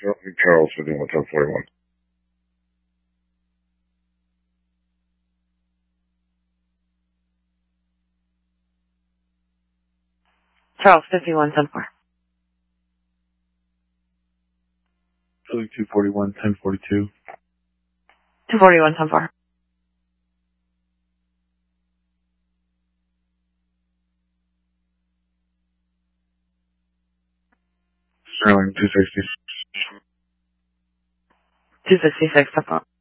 Charles, 51, 1041. Charles, 51-10-4. 241, 1042. 241-10-4. Sterling, 260. 266-10-4.